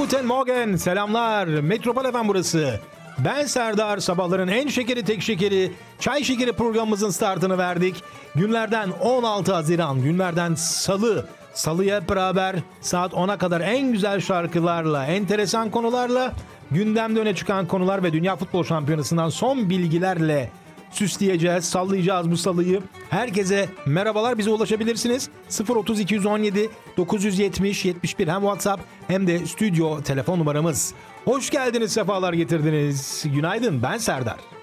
Guten Morgen, selamlar. Metropol FM burası. Ben Serdar, sabahların en şekeri tek şekeri, çay şekeri programımızın startını verdik. Günlerden 16 Haziran, günlerden Salı. Salıya hep beraber saat 10'a kadar en güzel şarkılarla, enteresan konularla, gündemde öne çıkan konular ve Dünya Futbol Şampiyonası'ndan son bilgilerle süsleyeceğiz, sallayacağız bu salıyı. Herkese merhabalar, bize ulaşabilirsiniz. 030 217 970 71 hem WhatsApp hem de stüdyo telefon numaramız. Hoş geldiniz, sefalar getirdiniz. Günaydın, ben Serdar.